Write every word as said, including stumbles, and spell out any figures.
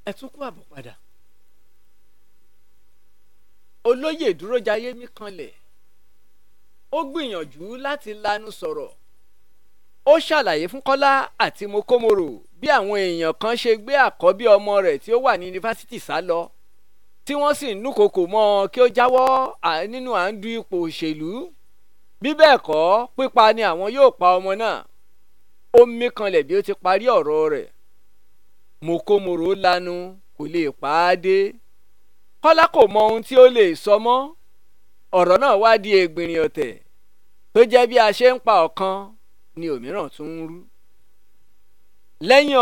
ẹ tún kú àbọ̀ padà. olóyè Dúrójayé mí kanlẹ̀ ó gbìyànjú láti lanu sọ̀rọ̀. ó ṣàlàyé fún Kọ́lá àti Mokomoro bí àwọn èèyàn kan ṣe gbé àkọ́bí ọmọ rẹ̀ tí ó wà ní yunifásitì sá lọ tí wọ́n sì ń dúnkokò mọ́ ọ kí ó jáwọ́ nínú à ń du ipò òṣèlú. bí bẹ́ẹ̀ kọ́ pípa ni àwọn yóò pa ọmọ náà. ó mí kanlẹ̀ bí ó ti parí ọ̀rọ̀ rẹ̀. Mokomoro lanu kò lè pa á dé. Kọ́lá kò mọ ohun tí ó lè sọ mọ́. ọ̀rọ̀ náà wá di ègbìnrìn ọ̀tẹ̀ tó jẹ́ bí a ṣe ń pa ọ̀kan ni òmíràn tún ń rú. lẹ́yìn